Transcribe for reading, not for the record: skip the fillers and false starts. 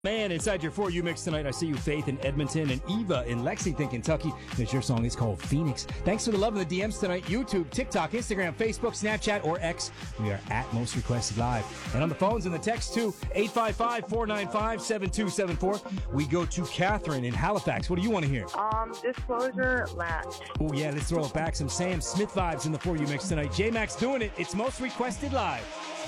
Man, inside your For You mix tonight, I see you, Faith in Edmonton and Eva in Lexington, Kentucky. It's your song. It's called Phoenix. Thanks for the love in the DMs tonight. YouTube, TikTok, Instagram, Facebook, Snapchat, or X. We are at Most Requested Live. And on the phones and the text too, 855-495-7274. We go to Catherine in Halifax. What do you want to hear? Disclosure Latch. Oh, yeah, let's throw it back. Some Sam Smith vibes in the For You mix tonight. J-Max doing it. It's Most Requested Live.